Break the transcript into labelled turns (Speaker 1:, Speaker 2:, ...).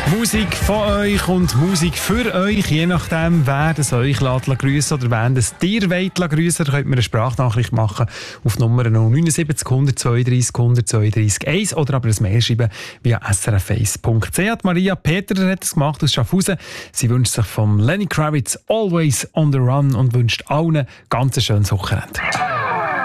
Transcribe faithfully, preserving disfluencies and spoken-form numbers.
Speaker 1: Musik von euch und Musik für euch, je nachdem, wer das euch grüßen oder wen das dir grüßen wollt, könnt ihr eine Sprachnachricht machen auf Nummer null neun sieben null eins zwei drei null eins zwei drei eins oder aber ein Mail schreiben via s r f eins punkt c h. Maria Peter hat es gemacht aus Schaffhausen. Sie wünscht sich von Lenny Kravitz «Always on the Run» und wünscht allen ganz ein schönes Wochenende.